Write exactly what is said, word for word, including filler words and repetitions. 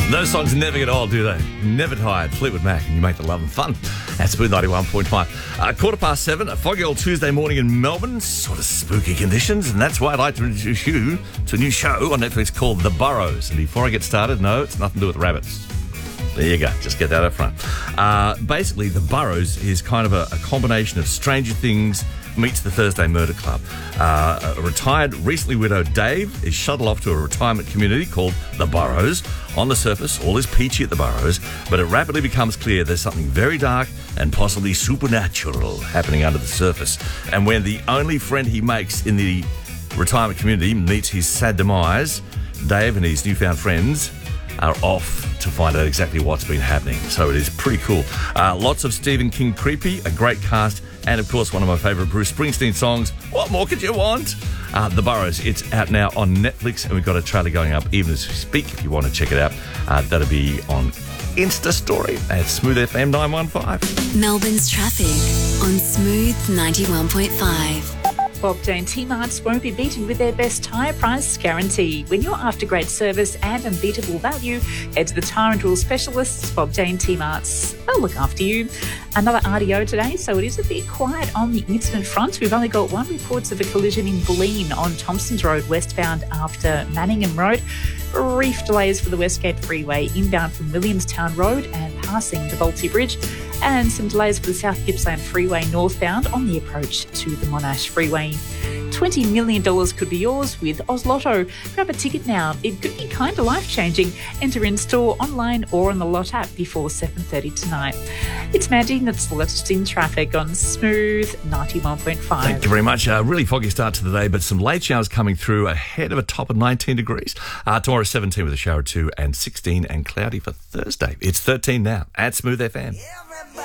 Those songs never get old, do they? Never tired. Fleetwood Mac, and you make the love and fun. At Smooth ninety-one point five. Uh, quarter past seven, a foggy old Tuesday morning in Melbourne. Sort of spooky conditions, and that's why I'd like to introduce you to a new show on Netflix called The Burrows. And before I get started, no, it's nothing to do with rabbits. There you go. Just get that up front. Uh, basically, The Burrows is kind of a, a combination of Stranger Things meets the Thursday Murder Club. Uh, a retired, recently widowed Dave is shuttled off to a retirement community called The Burrows. On the surface, all is peachy at The Burrows, but it rapidly becomes clear there's something very dark and possibly supernatural happening under the surface. And when the only friend he makes in the retirement community meets his sad demise, Dave and his newfound friends are off to find out exactly what's been happening. So it is pretty cool. Uh, lots of Stephen King creepy, a great cast, and of course one of my favourite Bruce Springsteen songs. What more could you want? Uh, The Burrows, it's out now on Netflix, and we've got a trailer going up even as we speak. If you want to check it out, uh, that'll be on Insta Story at Smooth F M nine one five. Melbourne's traffic on Smooth ninety-one point five. Bob Jane T-Marts won't be beaten with their best tyre price guarantee. When you're after great service and unbeatable value, head to the tyre and tool specialists, Bob Jane T-Marts. They'll look after you. Another R D O today, so it is a bit quiet on the incident front. We've only got one reports of a collision in Bulleen on Thompsons Road, westbound after Manningham Road. Brief delays for the Westgate Freeway inbound from Williamstown Road and passing the Bolte Bridge. And some delays for the South Gippsland Freeway northbound on the approach to the Monash Freeway. twenty million dollars could be yours with Oz Lotto. Grab a ticket now. It could be kind of life-changing. Enter in store, online or on the Lot app before seven thirty tonight. It's Mandy, that's the latest in traffic on Smooth ninety-one point five. Thank you very much. A really foggy start to the day, but some late showers coming through ahead of a top of nineteen degrees. Uh, tomorrow seventeen with a shower or two and sixteen and cloudy for Thursday. It's thirteen now at Smooth F M. Everybody